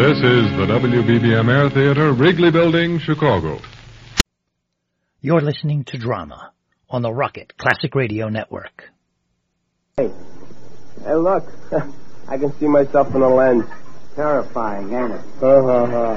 This is the WBBM Air Theater, Wrigley Building, Chicago. You're listening to Drama on the Rocket Classic Radio Network. Hey, look. I can see myself in the lens. Terrifying, ain't it? Now,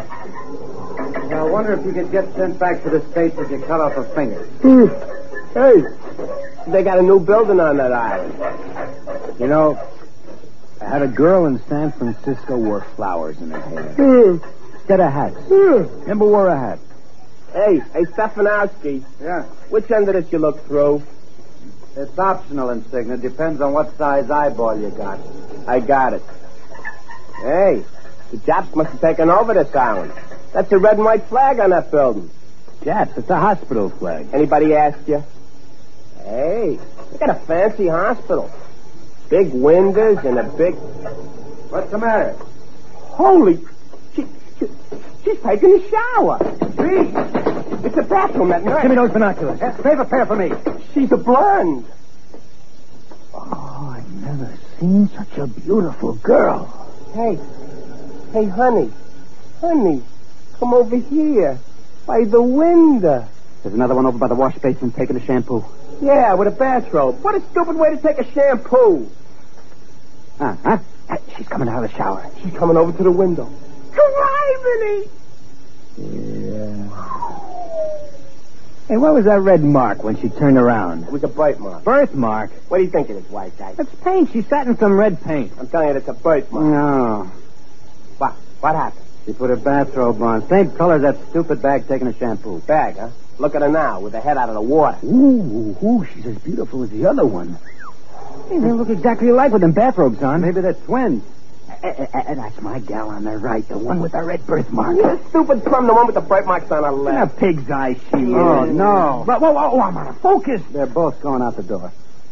I wonder if you could get sent back to the States if you cut off a finger. Hey, they got a new building on that island. You know, I had a girl in San Francisco wore flowers in her hair. Instead of hats. Never wore a hat. Hey, Stefanowski. Yeah? Which end of this you look through? It's optional, Insignia. Depends on what size eyeball you got. I got it. Hey, the Japs must have taken over this island. That's a red and white flag on that building. Japs, it's a hospital flag. Anybody ask you? Hey, they got a fancy hospital. Big windows and a big... What's the matter? Holy... She's taking a shower. See? It's a bathroom, that nurse. Give me those binoculars. Save a pair for me. She's a blonde. Oh, I've never seen such a beautiful girl. Hey, honey, come over here, by the window. There's another one over by the wash basin taking a shampoo. Yeah, with a bathrobe. What a stupid way to take a shampoo. Huh? She's coming out of the shower. She's coming over to the window. Criminy! Yeah. Hey, what was that red mark when she turned around? It was a birthmark. Birthmark? What do you think it is, white guy? That's paint. She sat in some red paint. I'm telling you, it's a birthmark. No. What happened? She put her bathrobe on. Same color as that stupid bag taking a shampoo. Bag, huh? Look at her now, with her head out of the water. Ooh, she's as beautiful as the other one. Hey, they look exactly alike with them bathrobes on. Maybe they're twins. That's my gal on the right, the one with the red birthmark. You stupid plum, the one with the birthmarks on her left. A pig's eye she is. Oh, no. Whoa, I'm out of focus. They're both going out the door.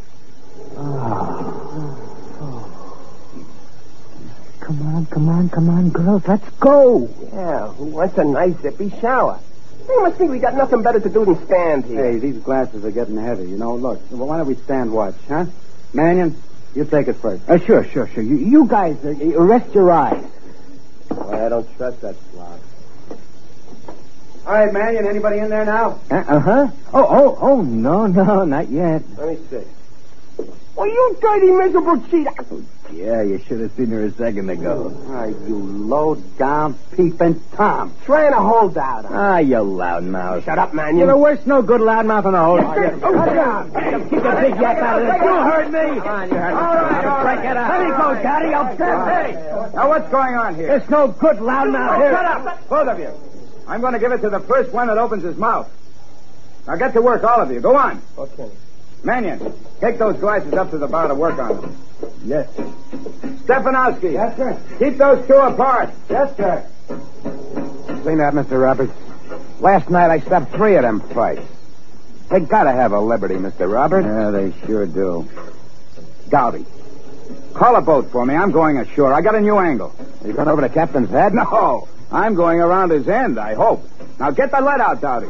Come on, girls, let's go. Yeah, who wants a nice, zippy shower? They must think we got nothing better to do than stand here. Hey, these glasses are getting heavy, you know. Look, why don't we stand watch, huh? Mannion, you take it first. Sure. You guys, rest your eyes. Well, I don't trust that slob. All right, Mannion, anybody in there now? Uh-huh. Oh, no, not yet. Let me see. Oh, you dirty, miserable cheat. Yeah, you should have seen her a second ago. You low-down peeping Tom. Trying to hold out. You loudmouth. Shut up, man. You're the worst no-good loudmouth in the whole... Shut down. Keep the big yak out of this. You heard me. Come on, you heard me. All right. Break it up. Let me go, Daddy. I'll Hey, now what's going on here? There's no good loudmouth here. Shut up, both of you. I'm going to give it to the first one that opens his mouth. Now get to work, all of you. Go on. Okay. Mannion, take those glasses up to the bar to work on them. Yes. Stefanowski. Yes, sir. Keep those two apart. Yes, sir. Seen that, Mr. Roberts? Last night I stopped 3 of them fights. They gotta have a liberty, Mr. Roberts. Yeah, they sure do. Gowdy, call a boat for me. I'm going ashore. I got a new angle. You going over the captain's head? No, I'm going around his end, I hope. Now get the lead out, Dowdy.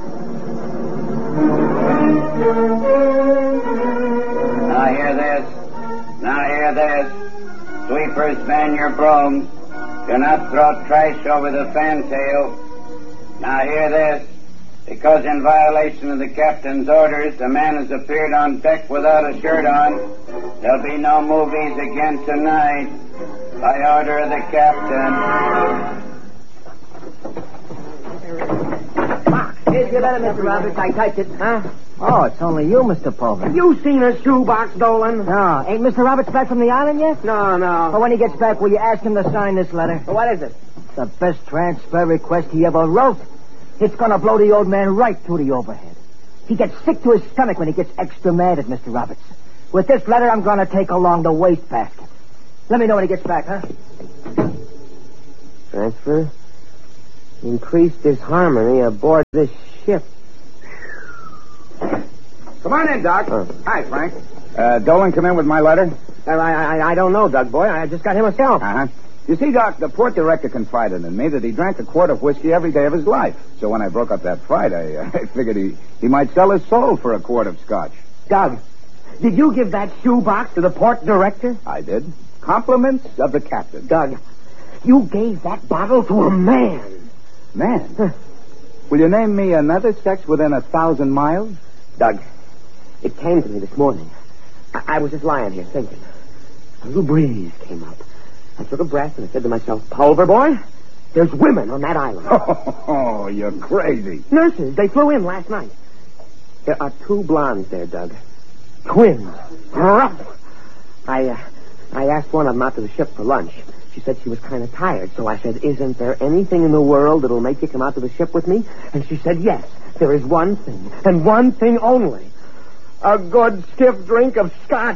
Now hear this. Sweepers, man your brooms. Do not throw trash over the fantail. Now hear this. Because in violation of the captain's orders, a man has appeared on deck without a shirt on, there'll be no movies again tonight. By order of the captain. Here's your letter, Mr. Roberts. I typed it. Huh? Oh, it's only you, Mr. Pulver. You seen a shoebox, Dolan? No. Ain't Mr. Roberts back from the island yet? No. Well, when he gets back, will you ask him to sign this letter? What is it? The best transfer request he ever wrote. It's going to blow the old man right through the overhead. He gets sick to his stomach when he gets extra mad at Mr. Roberts. With this letter, I'm going to take along the wastebasket. Let me know when he gets back, huh? Transfer? Increase disharmony aboard this ship. Come on in, Doc. Oh. Hi, Frank. Dolan come in with my letter? I don't know, Doug boy. I just got him myself. Uh-huh. You see, Doc, the port director confided in me that he drank a quart of whiskey every day of his life. So when I broke up that fight, I figured he might sell his soul for a quart of scotch. Doug, did you give that shoebox to the port director? I did. Compliments of the captain. Doug, You gave that bottle to a man. Man? Will you name me another sex within 1,000 miles? Doug, it came to me this morning. I was just lying here thinking. A little breeze came up. I took a breath and I said to myself, Pulver boy, there's women on that island. Oh, you're crazy. Nurses, they flew in last night. There are 2 blondes there, Doug. Twins. Rough. I asked one of them out to the ship for lunch. She said she was kind of tired, so I said, isn't there anything in the world that'll make you come out to the ship with me? And she said, yes, there is one thing, and one thing only. A good stiff drink of scotch.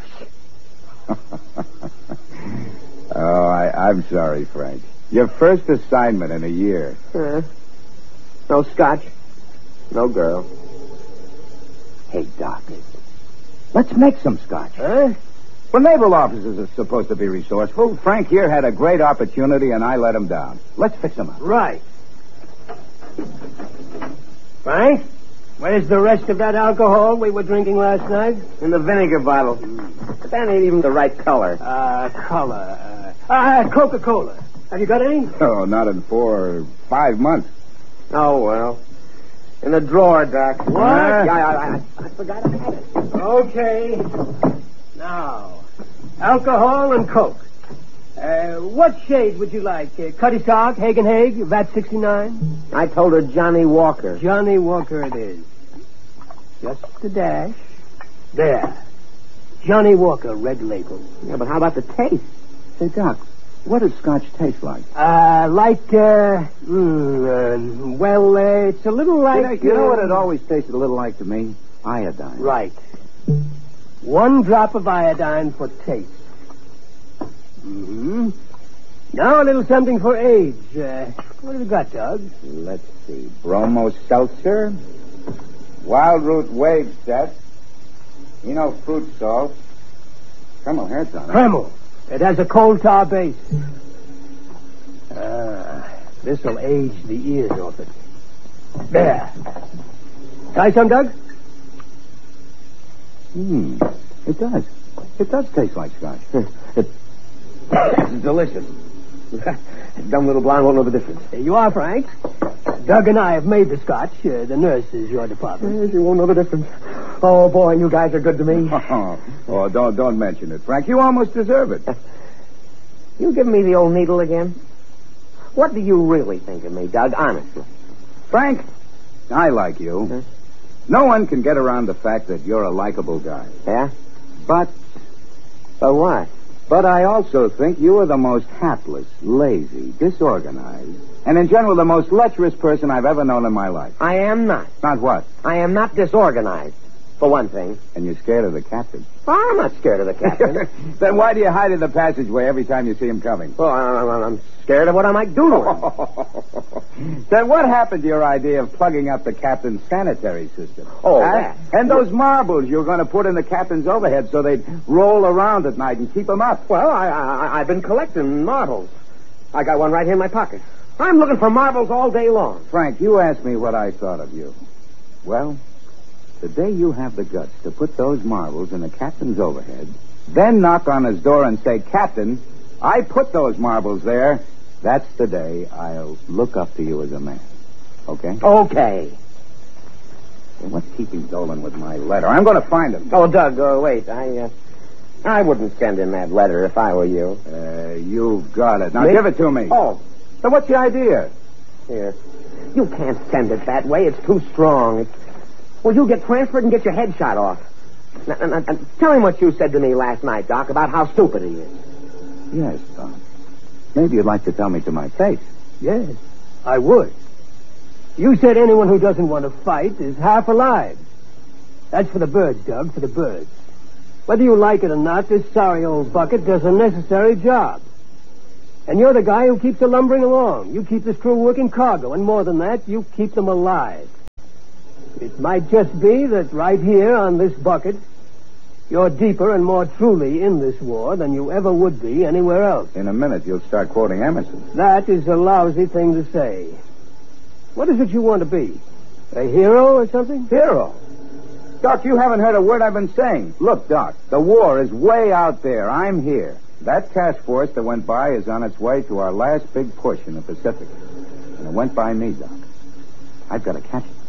Oh, I'm sorry, Frank. Your first assignment in a year. No scotch. No girl. Hey, Doc, let's make some scotch. Huh? Well, naval officers are supposed to be resourceful. Frank here had a great opportunity, and I let him down. Let's fix him up. Right. Frank, where's the rest of that alcohol we were drinking last night? In the vinegar bottle. But that ain't even the right color. Coca-Cola. Have you got any? Oh, not in 4 or 5 months. Oh, well. In the drawer, Doc. What? I forgot I had it. Okay. Now, alcohol and Coke. What shade would you like? Cutty Sark, Hagen Hague, VAT 69? I told her Johnny Walker. Johnny Walker it is. Just a dash. There. Johnny Walker, red label. Yeah, but how about the taste? Say, Doc, what does scotch taste like? It's a little like... You know what it always tasted a little like to me? Iodine. Right. 1 drop of iodine for taste. Mm-hmm. Now a little something for age. What have you got, Doug? Let's see. Bromo seltzer, wild root wave set, fruit salt, Kreml heads on it. Kreml. It has a coal tar base. This'll age the ears off it. There. Try some, Doug? It does. It does taste like scotch. It's delicious. Dumb little blonde won't know the difference. There you are, Frank. Doug and I have made the scotch. The nurse is your department. She won't know the difference. Oh, boy, you guys are good to me. Oh, don't mention it, Frank. You almost deserve it. You give me the old needle again? What do you really think of me, Doug, honestly? Frank, I like you. Huh? No one can get around the fact that you're a likable guy. Yeah? But what? But I also think you are the most hapless, lazy, disorganized, and in general the most lecherous person I've ever known in my life. I am not. Not what? I am not disorganized, for one thing. And you're scared of the captain? Well, I'm not scared of the captain. Then why do you hide in the passageway every time you see him coming? Well, I'm scared of what I might do to him. Then what happened to your idea of plugging up the captain's sanitary system? Oh, that. And those marbles you were going to put in the captain's overhead so they'd roll around at night and keep him up. Well, I've been collecting marbles. I got one right here in my pocket. I'm looking for marbles all day long. Frank, you asked me what I thought of you. Well, the day you have the guts to put those marbles in the captain's overhead, then knock on his door and say, Captain, I put those marbles there, that's the day I'll look up to you as a man. Okay? Okay. Hey, what's keeping Dolan with my letter? I'm going to find him. Oh, Doug, wait. I wouldn't send him that letter if I were you. You've got it. Now Me? give it to me. Oh. So what's the idea? Here. You can't send it that way. It's too strong. Well, you'll get transferred and get your head shot off. Now, tell him what you said to me last night, Doc, about how stupid he is. Yes, Doc. Maybe you'd like to tell me to my face. Yes, I would. You said anyone who doesn't want to fight is half alive. That's for the birds, Doug, for the birds. Whether you like it or not, this sorry old bucket does a necessary job. And you're the guy who keeps the lumbering along. You keep this crew working cargo, and more than that, you keep them alive. It might just be that right here on this bucket, you're deeper and more truly in this war than you ever would be anywhere else. In a minute, you'll start quoting Emerson. That is a lousy thing to say. What is it you want to be? A hero or something? Hero? Doc, you haven't heard a word I've been saying. Look, Doc, the war is way out there. I'm here. That task force that went by is on its way to our last big push in the Pacific. And it went by me, Doc. I've got to catch it.